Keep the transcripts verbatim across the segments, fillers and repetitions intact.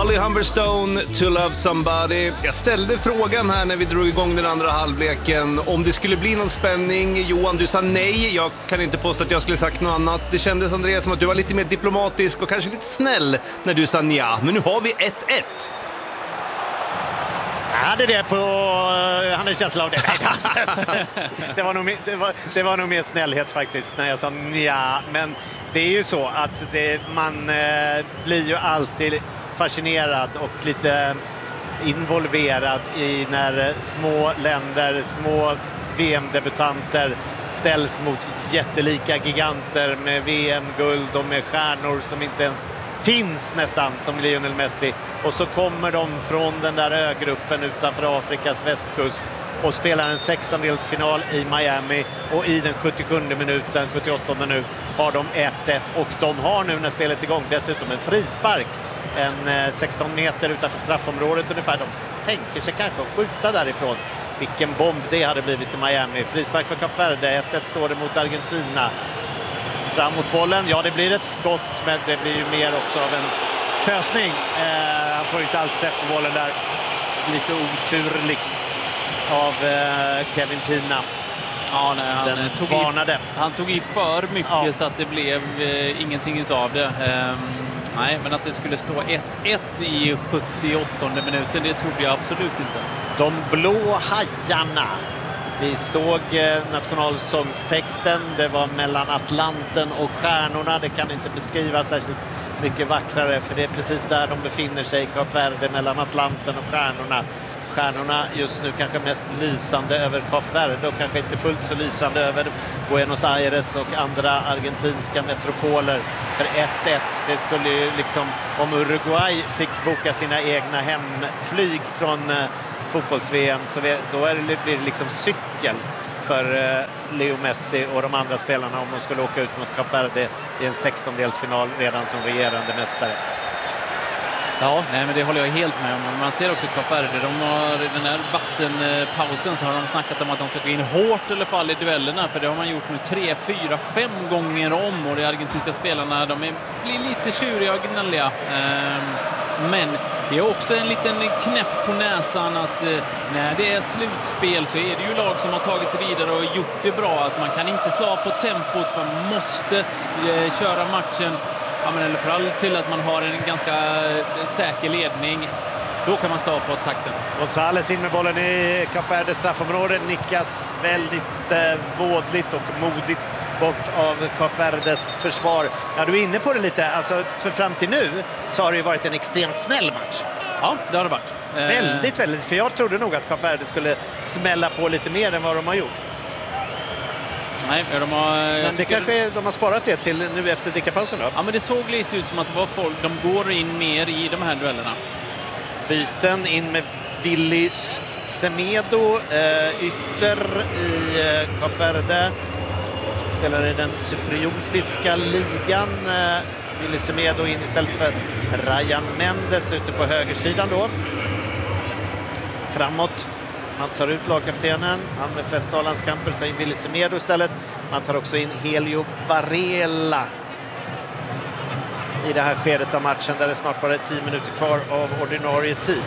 Holly Humberstone, To Love Somebody. Jag ställde frågan här när vi drog igång den andra halvleken om det skulle bli någon spänning. Johan, du sa nej. Jag kan inte påstå att jag skulle sagt något annat. Det kändes, Andreas, som att du var lite mer diplomatisk och kanske lite snäll när du sa nja. Men nu har vi ett ett. Jag hade det på... Han hade känsla av det. det, var nog, mer- det, var, det var nog mer snällhet faktiskt när jag sa nja. Men det är ju så att det, man eh, blir ju alltid fascinerad och lite involverad i när små länder, små V M-debutanter ställs mot jättelika giganter med V M-guld och med stjärnor som inte ens finns nästan, som Lionel Messi. Och så kommer de från den där ögruppen utanför Afrikas västkust och spelar en sextondelsfinal i Miami, och i den sjuttiosjunde minuten, sjuttioåttonde nu, har de ett ett, och de har nu när spelet är igång dessutom en frispark en sexton meter utanför straffområdet ungefär. De tänker sig kanske att skjuta därifrån. Vilken bomb det hade blivit i Miami. Frispark för Kap Verde, ett ett står det mot Argentina. Fram mot bollen, ja det blir ett skott, men det blir ju mer också av en kösning. Eh, han får inte alls träffa bollen där. Lite oturligt av eh, Kevin Pina. Ja, nej, han, Den tog varnade. i, han tog i för mycket, ja. Så att det blev eh, ingenting utav det. Eh, nej, men att det skulle stå ett ett i sjuttioåttonde minuten, det trodde jag absolut inte. De blå hajarna. Vi såg eh, nationalsångstexten. Det var mellan Atlanten och stjärnorna. Det kan inte beskrivas särskilt mycket vackrare, för det är precis där de befinner sig i Kap Verde, mellan Atlanten och stjärnorna. Stjärnorna just nu kanske mest lysande över Kap Verde och kanske inte fullt så lysande över Buenos Aires och andra argentinska metropoler. För ett ett, det skulle ju liksom, om Uruguay fick boka sina egna hemflyg från eh, fotbolls-V M, så vi, då är det, blir det liksom cykel för eh, Leo Messi och de andra spelarna om de skulle åka ut mot Kap Verde i en sextondelsfinal redan som regerande mästare. Ja, nej, men det håller jag helt med om. Man ser också Kap Verde, de har i den här vattenpausen så har de snackat om att de ska gå in hårt i alla fall i duellerna, för det har man gjort nu tre, fyra, fem gånger om, och de argentinska spelarna, de är, blir lite tjuriga och gnälliga. Ehm, men det är också en liten knäpp på näsan att eh, när det är slutspel så är det ju lag som har tagit sig vidare och gjort det bra, att man kan inte slå på tempot, man måste eh, köra matchen. Ja, men eller för all till att man har en ganska säker ledning, då kan man slå på takten. González in med bollen i Kap Verde straffområde, nickas väldigt eh, vådligt och modigt bort av Kap Verdes försvar. Ja, du är inne på det lite, alltså för fram till nu så har det ju varit en extremt snäll match. Ja, det har det varit. Eh... Väldigt, väldigt, för jag trodde nog att Kap Verde skulle smälla på lite mer än vad de har gjort. Nej, de har, men det kanske de har sparat det till nu efter drickapausen då? Ja, men det såg lite ut som att det var folk, de går in mer i de här duellerna. Byten in med Willy Semedo, eh, ytter i eh, Kap Verde. Spelar i den cypriotiska ligan. Eh, Willy Semedo in istället för Ryan Mendes ute på högersidan då. Framåt. Man tar ut lagkaptenen, han med flest A-landskamper, tar in Willy Semedo istället. Man tar också in Helio Varela i det här skedet av matchen där det snart bara är tio minuter kvar av ordinarie tid.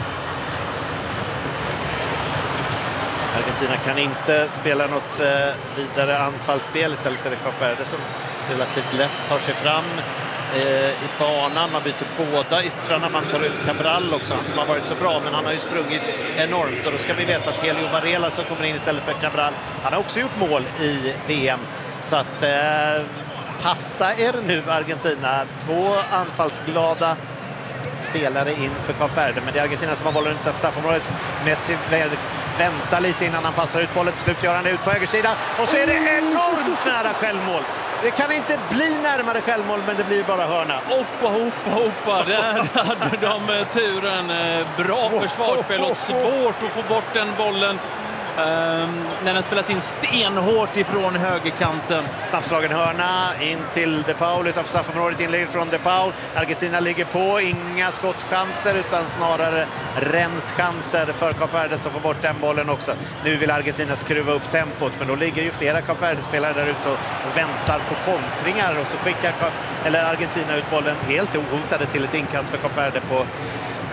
Argentina kan inte spela något eh, vidare anfallsspel, istället är det Kap Verde som relativt lätt tar sig fram i banan. Man byter båda yttrarna. Man tar ut Cabral också, han som har varit så bra, men han har ju sprungit enormt. Och då ska vi veta att Helio Varela som kommer in istället för Cabral, han har också gjort mål i V M. Så att eh, passa er nu Argentina. Två anfallsglada spelare in för Kap Verde, men det är Argentina som har bollen utanför straffområdet. Messi väntar lite innan han passar ut bollen. Slut gör han ut på högersidan och så är det enormt nära självmål. Det kan inte bli närmare självmål, men det blir bara hörna. Hoppa, hoppa, hoppa. Där hade de turen. Bra försvarsspel och svårt att få bort den bollen. Um, när den spelas in stenhårt ifrån högerkanten. Snabbslagen hörna in till De Paul utanför straffområdet, inlägg från De Paul. Argentina ligger på, inga skottchanser utan snarare renschanser för Kap Verde som får bort den bollen också. Nu vill Argentina skruva upp tempot, men då ligger ju flera Kap Verde-spelare där ute och väntar på kontringar, och så skickar Kap, eller Argentina ut bollen helt ohotade till ett inkast för Kap Verde på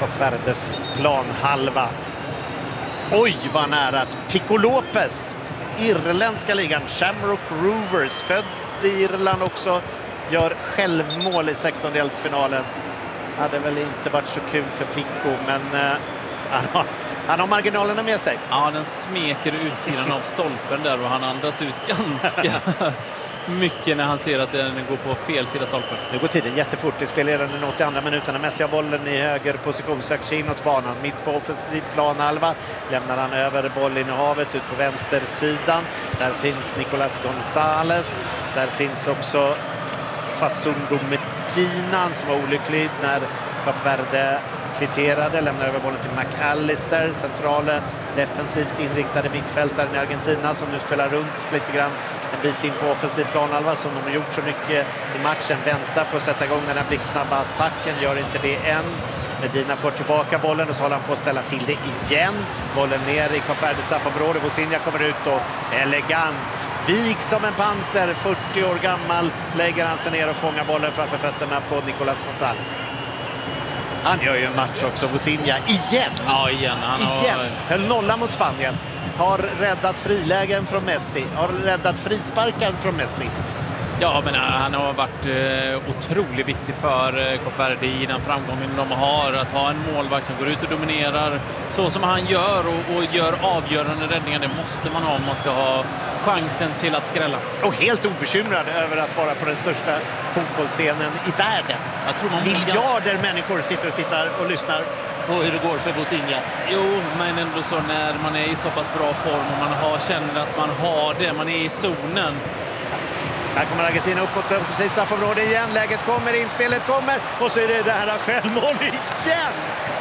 Kap Verdes planhalva. Oj, vad nära att Pico Lopez, irländska ligan, Shamrock Rovers, född i Irland också, gör självmål i sextondelsfinalen. Hade väl inte varit så kul för Pico, men eh, han, har, han har marginalerna med sig. Ja, den smeker utsidan av stolpen där och han andas ut ganska mycket när han ser att den går på fel sida stolpen. Nu går tiden jättefort. Det spelar redan den åttioandra minuten. Messi har bollen i höger position, söker sig inåt banan. Mitt på offensiv planhalva lämnar han över bollinnehavet ut på vänstersidan. Där finns Nicolas González. Där finns också Facundo Medina som var olycklig när Kap Verde kvitterade. Lämnar över bollen till McAllister, centrala defensivt inriktade mittfältaren i Argentina som nu spelar runt lite grann en bit in på offensiv planhalva som de har gjort så mycket i matchen. Väntar på att sätta igång den här blixtsnabba attacken, gör inte det än. Medina får tillbaka bollen och så håller han på att ställa till det igen. Bollen ner i Kap Verdes straffområde. Vozinha kommer ut och elegant vik som en panter, fyrtio år gammal, lägger han sig ner och fångar bollen framför fötterna på Nicolas González. Han gör ju en match också, Vozinha, igen. Ja, igen. Han har... igen. Höll nolla mot Spanien. Har räddat frilägen från Messi. Har räddat frisparkar från Messi. Ja, men han har varit eh, otroligt viktig för eh, Kap Verde i den framgången de har. Att ha en målvakt som går ut och dominerar så som han gör och, och gör avgörande räddningar. Det måste man ha om man ska ha chansen till att skrälla. Och helt obekymrad över att vara på den största fotbollsscenen i världen. Jag tror man Miljarder ganska... människor sitter och tittar och lyssnar på hur det går för Vozinha. Jo, men ändå så när man är i så pass bra form och man har, känner att man har det, man är i zonen. Här kommer Argentina uppåt över sig straffområde igen. Läget kommer, inspelet kommer och så är det det här självmål igen.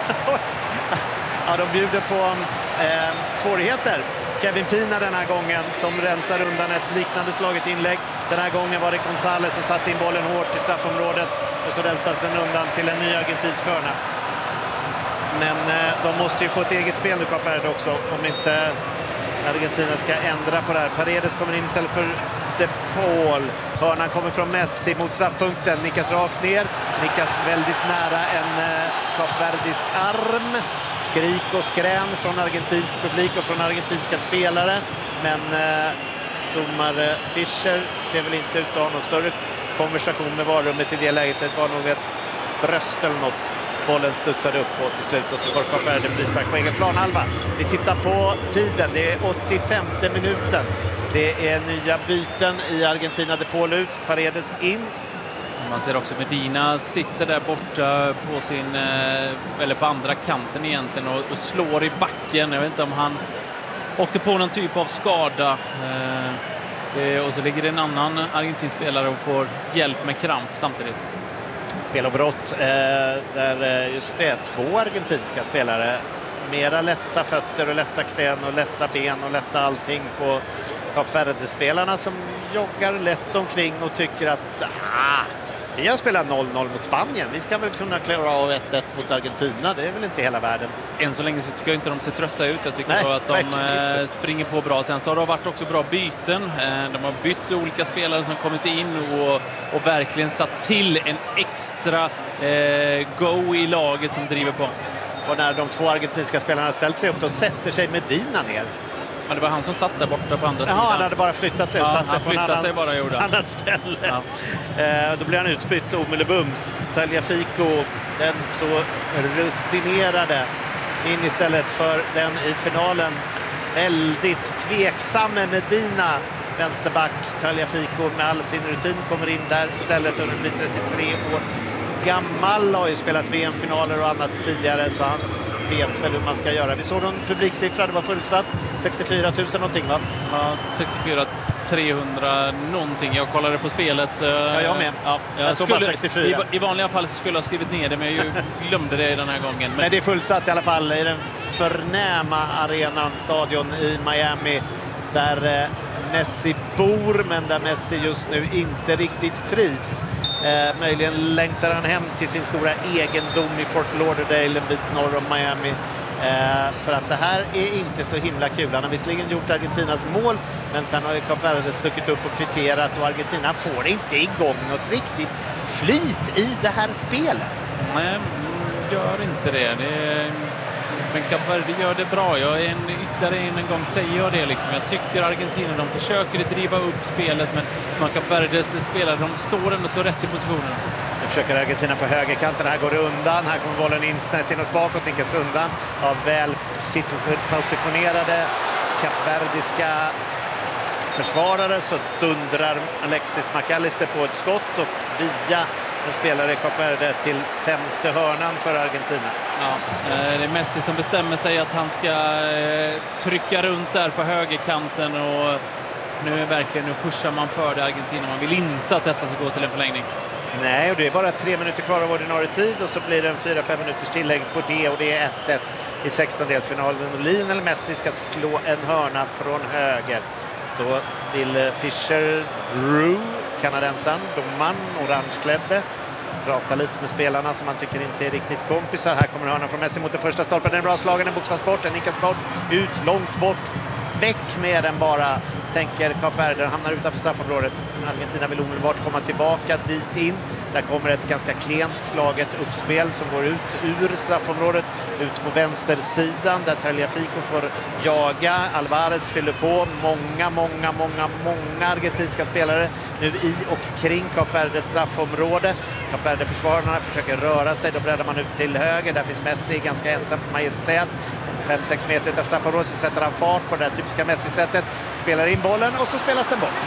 Ja, de bjuder på eh, svårigheter. Kevin Pina den här gången som rensar undan ett liknande slaget inlägg. Den här gången var det González som satte in bollen hårt i straffområdet och så rensas den undan till en ny argentinsk hörna. Men eh, de måste ju få ett eget spel nu Kap Verde också om inte Argentina ska ändra på det här. Paredes kommer in istället för De Paul. Hörnan kommer från Messi mot straffpunkten. Nickas rakt ner. Nickas väldigt nära en eh, Kap Verdisk arm. Skrik och skrän från argentinsk publik och från argentinska spelare. Men eh, domare Fischer ser väl inte ut att ha någon större konversation med varummet i det läget. Det var nog ett bröst eller något. Bollen studsade upp och till slut och så får Kap Verde frispark på egen planhalva. Vi tittar på tiden. Det är åttiofemte minuten. Det är nya byten i Argentina. De Paul ut, Paredes in. Man ser också Medina sitter där borta på sin eller på andra kanten egentligen och, och slår i backen. Jag vet inte om han åkte på någon typ av skada. Eh, och så ligger det en annan argentinsk spelare och får hjälp med kramp samtidigt. Spelavbrott eh, där just det, två argentinska spelare. Mera lätta fötter och lätta knän och lätta ben och lätta allting på Kap Verde-spelarna som joggar lätt omkring och tycker att ah, vi har spelat noll noll mot Spanien. Vi ska väl kunna klara av ett ett mot Argentina. Det är väl inte hela världen. Än så länge så tycker jag inte de ser trötta ut. Jag tycker Nej, att de springer på bra. Sen så har det varit också bra byten. De har bytt olika spelare som kommit in och, och verkligen satt till en extra eh, go i laget som driver på. Och när de två argentinska spelarna ställt sig upp då sätter sig Medina ner. Ja, det var han som satt där borta på andra Jaha, sidan. han hade bara flyttat sig. Ja, satt sig han på flyttade annan, sig bara, gjorde han. annat ställe. Ja. Eh, då blir han utbytt omedelbums. Tagliafico, den så rutinerade, in istället för den i finalen. Väldigt tveksam Medina, vänsterback. Tagliafico med all sin rutin kommer in där istället under blir trettiotre år gammal. Har ju spelat V M-finaler och annat tidigare så han vet väl hur man ska göra. Vi såg någon publiksiffra, det var fullsatt. sextiofyra tusen någonting va? Ja, sextiofyra trehundra någonting. Jag kollade på spelet. Så, ja, jag med. Ja, jag jag såg skulle, bara sextiofyra. I, I vanliga fall så skulle jag ha skrivit ner det, men jag glömde det den här gången. Men... men det är fullsatt i alla fall i den förnäma arenan, stadion i Miami, där eh, Messi bor, men där Messi just nu inte riktigt trivs. Eh, möjligen längtar han hem till sin stora egendom i Fort Lauderdale, en bit norr om Miami. Eh, för att det här är inte så himla kul. Han har visserligen gjort Argentinas mål, men sen har ju Kap Verde stuckit upp och kvitterat och Argentina får inte igång något riktigt flyt i det här spelet. Nej, gör inte det. det är, men Kap Verde gör det bra. Jag är en, ytterligare en gång säger jag det. Liksom. Jag tycker Argentina, de försöker driva upp spelet, men Kap Verdes spelare, de står ändå så rätt i positionen. Nu försöker Argentina på högerkanten. Här går det undan. Här kommer bollen in snett inåt bakåt. Nickas undan av väl positionerade kapverdiska försvarare. Så dundrar Alexis McAllister på ett skott och via en spelare i Kap Verde till femte hörnan för Argentina. Ja, det är Messi som bestämmer sig att han ska trycka runt där på högerkanten, och nu är verkligen, nu pushar man för det Argentina. Man vill inte att detta ska gå till en förlängning. Nej, och det är bara tre minuter kvar av ordinarie tid och så blir det en fyra fem minuters tillägg på det, och det är ett ett i sextondelsfinalen. Lionel Messi ska slå en hörna från höger. Då vill Fischer Rue, kanadensaren, domaren, orangeklädde, prata lite med spelarna som man tycker inte är riktigt kompisar. Här kommer hörnan från Messi mot den första stolpen. Den är bra slagen, den boxas bort, den nickas bort, ut, långt bort. Väck med den bara, tänker Kap Verde, hamnar utanför straffområdet. Argentina vill omedelbart komma tillbaka dit in. Där kommer ett ganska klent slaget uppspel som går ut ur straffområdet, ut på vänstersidan där Tagliafico får jaga. Alvarez fyller på. Många, många, många, många argentinska spelare nu i och kring Kap Verdes straffområde. Kap Verde-försvararna försöker röra sig, då breddar man ut till höger. Där finns Messi ganska ensam på Majestät. fem sex meter utanför straffområdet så sätter han fart på det där typiska Messi-sättet. Spelar in bollen och så spelas den bort.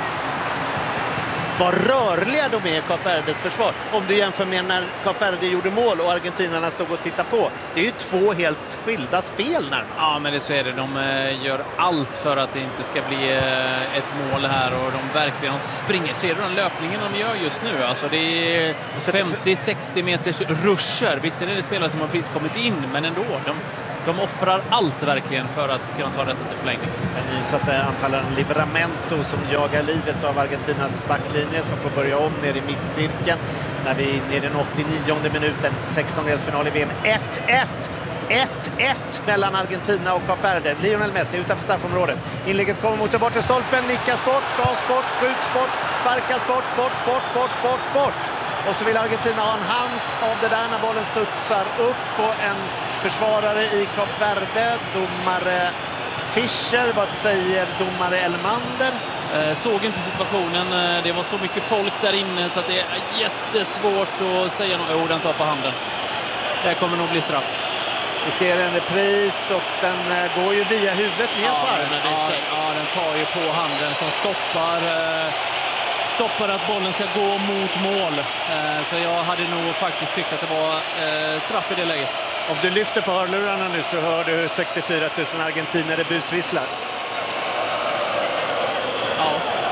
Vad rörliga de är i Kap Verdes försvar. Om du jämför med när Kap Verde gjorde mål och argentinarna stod och tittade på. Det är ju två helt skilda spel närmast. Ja, men det så är det. De eh, gör allt för att det inte ska bli eh, ett mål här, och de verkligen springer. Ser du den löpningen de gör just nu? Alltså det är femtio sextio meters ruscher. Visst är det spelare som har precis kommit in, men ändå. De, de offrar allt verkligen för att kunna ta detta till förlängning. Den nysatte anfallaren Livramento som jagar livet av Argentinas backlinje, som får börja om ner i mittcirkeln när vi är inne i den åttionionde minuten. sextondelsfinal i V M. ett ett ett ett mellan Argentina och Kap Verde. Lionel Messi utanför straffområdet. Inlägget kommer mot den bortre stolpen, nickas bort, tas bort, skjuts bort, sparkas bort, bort, bort, bort, bort, bort. Och så vill Argentina ha en hands av det där när bollen studsar upp på en försvarare i Kap Verde. Domare Fischer, vad säger domare Elmander? Eh, såg inte situationen. Det var så mycket folk där inne så att det är jättesvårt att säga något. Jo, den tar på handen. Det kommer nog bli straff. Vi ser en repris och den går ju via huvudet ner ja, på armen. Ja, ja, den tar ju på handen som stoppar, eh, stoppar att bollen ska gå mot mål. Eh, så jag hade nog faktiskt tyckt att det var eh, straff i det läget. Om du lyfter på hörlurarna nu så hör du hur sextiofyra tusen argentinare busvisslar. Ja.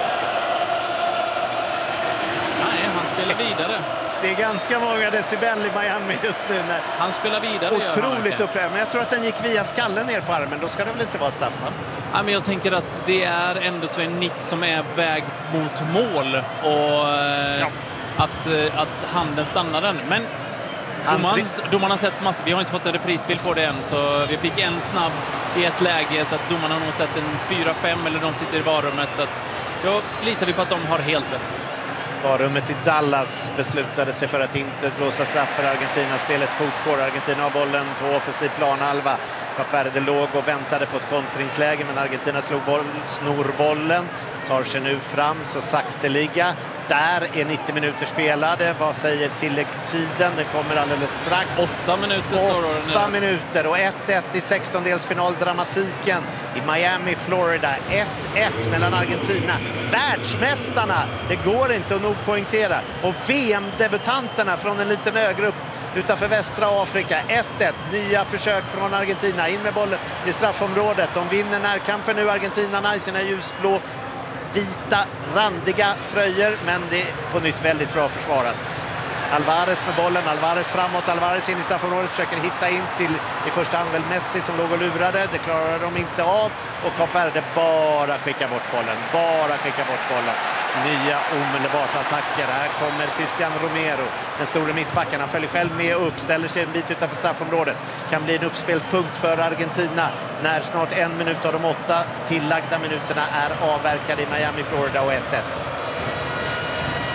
Nej, han spelar vidare. Det är ganska många decibel i Miami just nu. När han spelar vidare. Otroligt upprörd. Men jag tror att den gick via skallen ner på armen. Då ska det väl inte vara straff, va? Ja, men jag tänker att det är ändå så en nick som är väg mot mål. Och ja. att, att handen stannar den. Men domaren, domaren har sett massor. Vi har inte fått en reprisbild på det än. Så vi fick en snabb i ett läge. Så att domarna har nog sett en fyra fem eller de sitter i varummet. Så att då litar vi på att de har helt rätt. Varummet i Dallas beslutade sig för att inte blåsa straff för Argentina. Spelet fortgår. Argentina har bollen på offensiv planhalva. Kap Verde låg och väntade på ett kontringsläge, men Argentina slog boll, snor bollen. Tar sig nu fram så sakteliga. Där är nittio minuter spelade. Vad säger tilläggstiden? Den kommer alldeles strax. Åtta minuter står det. Åtta minuter och ett ett i sextondelsfinal. Dramatiken i Miami, Florida. ett ett mellan Argentina. Världsmästarna! Det går inte att nog poängtera. Och V M-debutanterna från en liten ögrupp utanför västra Afrika. ett ett. Nya försök från Argentina. In med bollen i straffområdet. De vinner närkampen nu, argentinarna, i sina ljusblå vita, randiga tröjor, men det är på nytt väldigt bra försvarat. Alvarez med bollen, Alvarez framåt, Alvarez in i straffområdet, försöker hitta in till i första hand väl Messi som låg och lurade. Det klarar de inte av och Kap Verde bara skickar bort bollen, bara skickar bort bollen. Nya omedelbart attacker. Här kommer Cristian Romero, den stora mittbacken. Han följer själv med upp, ställer sig en bit utanför straffområdet. Kan bli en uppspelspunkt för Argentina när snart en minut av de åtta tillagda minuterna är avverkade i Miami, Florida och ett ett.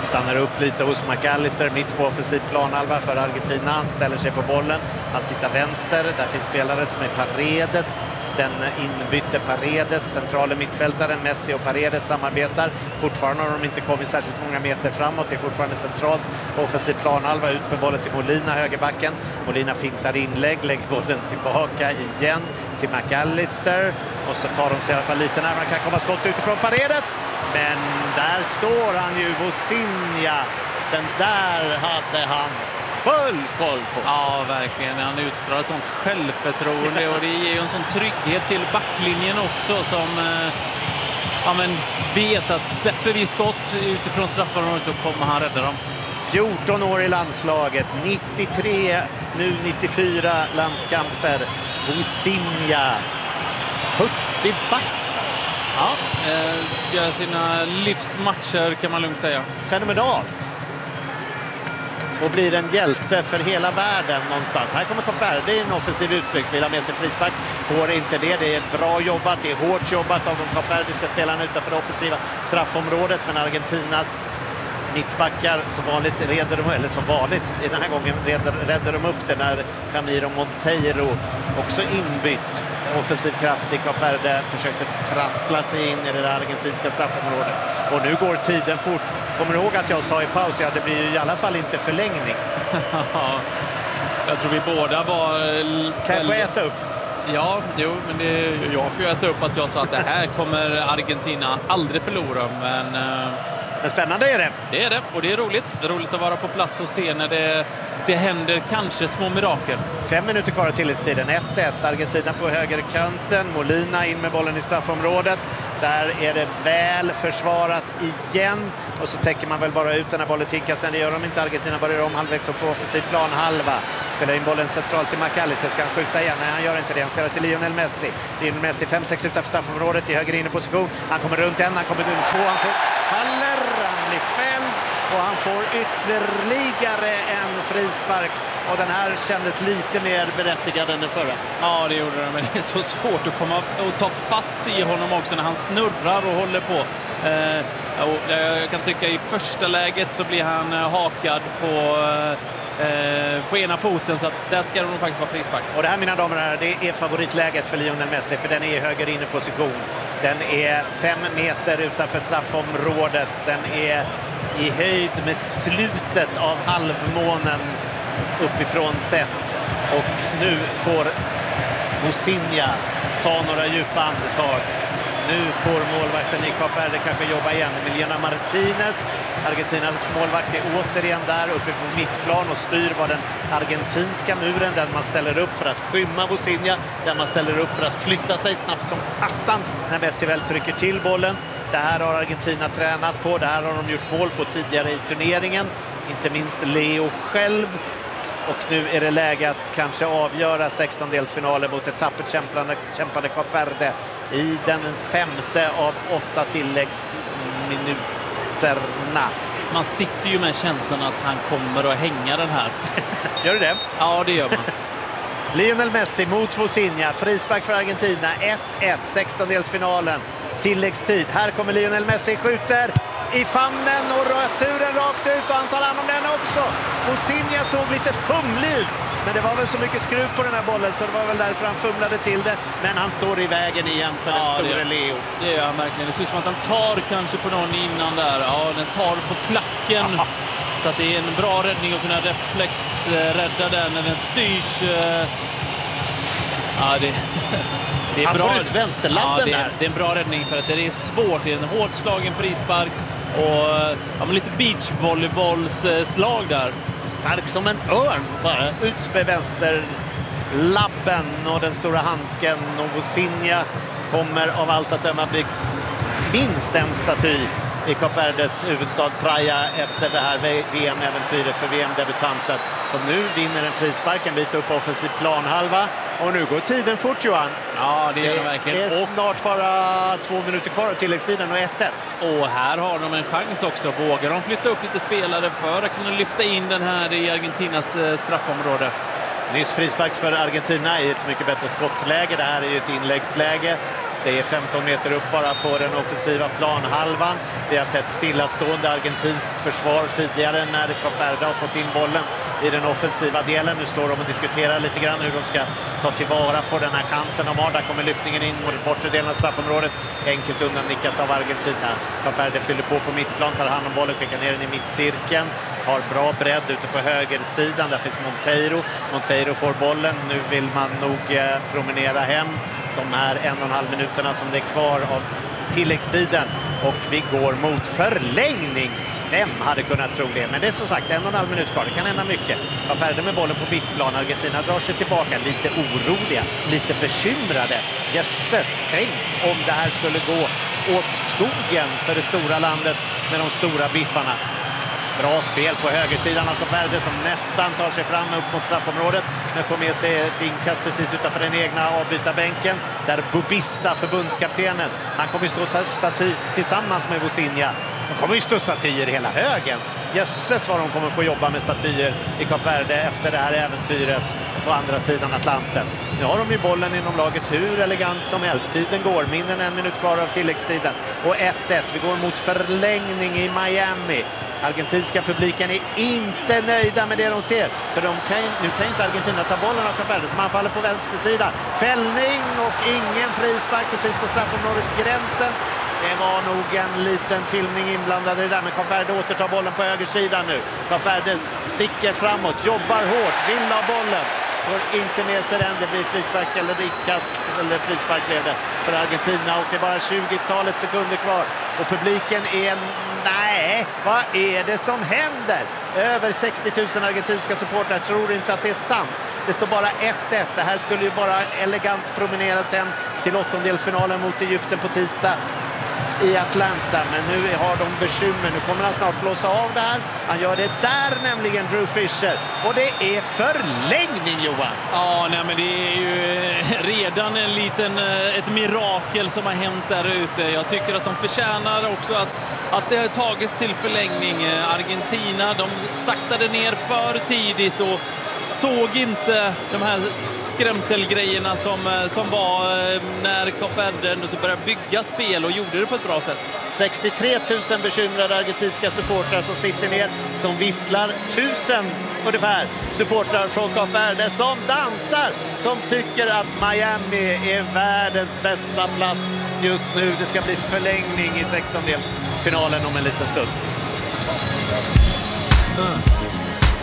stannar upp lite hos McAllister mitt på offensiv planhalva för Argentina. Han ställer sig på bollen, han tittar vänster, där finns spelare som är Paredes, den inbytte Paredes, centrala mittfältaren. Messi och Paredes samarbetar. Fortfarande har de inte kommit särskilt många meter framåt. Det är fortfarande centralt på offensiv planhalva. Ut med bollen till Molina, högerbacken. Molina fintar inlägg, lägger bollen tillbaka igen till McAllister. Och så tar de sig i alla fall lite närmare. Kan komma skott utifrån Paredes. Men där står han ju, Vozinha. Den där hade han full koll på. Ja, verkligen. Han utstrålar sånt självförtroende och det ger ju en sån trygghet till backlinjen också som eh, ja, men vet att släpper vi skott utifrån straffområdet då kommer han rädda dem. fjorton år i landslaget, nittiotre, nu nittiofyra landskamper. Vozinha, fyrtio bast. Ja, eh, gör sina livsmatcher kan man lugnt säga. Fenomenalt. Och blir en hjälte för hela världen någonstans. Här kommer Kap Verde i en offensiv utflykt. Vill ha med sig frispark. Får inte det. Det är bra jobbat. Det är hårt jobbat av de kapverdiska spelarna utanför det offensiva straffområdet. Men Argentinas mittbackar som vanligt reder de, eller som vanligt den här gången reder, räddar de upp det när Camilo Monteiro, också inbytt offensiv kraft i Kap Verde, försökte trassla sig in i det där argentinska straffområdet. Och nu går tiden fort. Kommer du ihåg att jag sa i paus, ja, det blir ju i alla fall inte förlängning. Jag tror vi båda var... Kan jag få äta upp? Ja, jo, men det, jag får ju äta upp att jag sa att det här kommer Argentina aldrig förlora, men... Men spännande är det. Det är det, och det är roligt. Det är roligt att vara på plats och se när det, det händer kanske små mirakel. Fem minuter kvar till tiden. ett ett. Argentina på högerkanten. Molina in med bollen i straffområdet. Där är det väl försvarat igen. Och så täcker man väl bara ut den här bollen tinkas. Det gör de inte. Argentina börjar om halvvägs upp på offensiv plan halva. Spelar in bollen centralt till McAllister. Ska han skjuta igen? Nej, han gör inte det. Han spelar till Lionel Messi. Lionel Messi fem sex utanför straffområdet i höger inne position. Han kommer runt en. Han kommer runt två. Han får faller. Han blir fälld. Och han får ytterligare en frispark. Och den här kändes lite mer berättigad än den förra. Ja, det gjorde det. Men det är så svårt att komma och ta fatt i honom också när han snurrar och håller på. Eh, och jag kan tycka i första läget så blir han hakad på... Eh, på ena foten, så att där ska det nog faktiskt vara frispark. Och det här, mina damer och herrar, det är favoritläget för Lionel Messi, för den är i höger inne position. Den är fem meter utanför straffområdet. Den är i höjd med slutet av halvmånen uppifrån sett. Och nu får Vozinha ta några djupa andetag. Nu får målvakten i Kap Verde kanske jobba igen. Emiliano Martinez, Argentinas målvakt, är återigen där uppe på mittplan och styr vad den argentinska muren, den man ställer upp för att skymma Vozinha, den man ställer upp för att flytta sig snabbt som attan när Messi väl trycker till bollen. Det här har Argentina tränat på, det här har de gjort mål på tidigare i turneringen. Inte minst Leo själv. Och nu är det läge att kanske avgöra sextondelsfinalen mot ett tappert kämpande, kämpande Kap Verde i den femte av åtta tilläggsminuterna. Man sitter ju med känslan att han kommer att hänga den här. Gör du det? Ja, det gör man. Lionel Messi mot Vozinha. Frispark för Argentina. ett ett, sextondelsfinalen. Tilläggstid. Här kommer Lionel Messi, skjuter i famnen och returen rakt ut och han tar hand om den också. Vozinha såg lite fumlig ut, men det var väl så mycket skruv på den här bollen så det var väl därför han fumlade till det. Men han står i vägen igen för ja, den store Leo. Det gör han verkligen. Det ser ut som att han tar kanske på någon innan där. Ja, den tar på klacken. Aha. Så att det är en bra räddning att kunna reflexrädda den när den styrs. Ja, det... Det är han bra. Får ut vänsterlabben ja, det, är, där. det är en bra räddning för att det är svårt. Det är en hårt slagen frispark och ja, lite beachvolleybollsslag där. Stark som en örn bara. Ut med vänsterlabben och den stora handsken. Och Vozinha kommer av allt att döma bli minst en staty i Kap Verdes huvudstad Praia efter det här V M-äventyret för V M-debutanten som nu vinner en frispark en bit upp offensiv planhalva. Och nu går tiden fort, Johan. Ja, det gör det verkligen. Det är snart bara två minuter kvar av tilläggstiden och ett ett. Och här har de en chans också. Vågar de flytta upp lite spelare för att kunna lyfta in den här i Argentinas straffområde? Nyss frispark för Argentina i ett mycket bättre skottläge. Det här är ju ett inläggsläge. Det är femton meter upp bara på den offensiva planhalvan. Vi har sett stillastående argentinskt försvar tidigare när Kap Verde har fått in bollen i den offensiva delen. Nu står de och diskuterar lite grann hur de ska ta tillvara på den här chansen de har. Där kommer lyftningen in mot bortre delen av straffområdet. Enkelt undannickat av Argentina. Kap Verde fyller på på mittplan, tar hand om bollen, skickar ner den i mittcirkeln. Har bra bredd ute på högersidan. Där finns Monteiro. Monteiro får bollen. Nu vill man nog eh, promenera hem de här en och en halv minuterna som det är kvar av tilläggstiden. Och vi går mot förlängning. Vem hade kunnat tro det? Men det är som sagt en och en halv minut kvar. Det kan hända mycket. Kap Verde med bollen på mittplan. Argentina drar sig tillbaka. Lite oroliga, lite bekymrade. Jösses, tänk om det här skulle gå åt skogen för det stora landet med de stora biffarna. Bra spel på högersidan av Kap Verde som nästan tar sig fram upp mot straffområdet. Men får med sig ett inkast precis utanför den egna avbytarbänken. Där Bubista, förbundskaptenen, han kommer ju stå staty tillsammans med Vozinha. De kommer ju stå statyer i hela högen. Jösses vad de kommer få jobba med statyer i Kap Verde efter det här äventyret på andra sidan Atlanten. Nu har de ju bollen inom laget hur elegant som helst. Tiden går, mindre än en minut kvar av tilläggstiden. Och ett ett, vi går mot förlängning i Miami. Argentinska publiken är inte nöjda med det de ser. För de kan, nu kan inte Argentina ta bollen av Kap Verde som han faller på vänster sida. Fällning och ingen frispark precis på straffområdesgränsen. Det var nog en liten filmning inblandad i det där, men Kap Verde återtar bollen på högersidan nu. Kap Verde sticker framåt, jobbar hårt, vill ha bollen. Får inte med sig den, det blir frispark eller inkast, eller frispark blev det för Argentina. Och det är bara tjugotalet sekunder kvar. Och publiken är, nej, vad är det som händer? Över sextio tusen argentinska supportrar tror inte att det är sant. Det står bara ett ett. Det här skulle ju bara elegant promeneras hem till åttondelsfinalen mot Egypten på tisdag i Atlanta, men nu har de bekymmer. Nu kommer han snart blåsa av det här. Han gör det där nämligen, Drew Fisher. Och det är förlängning, Johan. Ja, nej, men det är ju redan en liten, ett mirakel som har hänt där ute. Jag tycker att de förtjänar också att, att det har tagits till förlängning. Argentina, de saktade ner för tidigt och såg inte de här skrämselgrejerna som, som var när Kap Verde började bygga spel och gjorde det på ett bra sätt. sextiotre tusen bekymrade argentinska supportrar som sitter ner, som visslar. Tusen ungefär supportrar från Kap Verde som dansar, som tycker att Miami är världens bästa plats just nu. Det ska bli förlängning i sextondelsfinalen om en liten stund. Mm.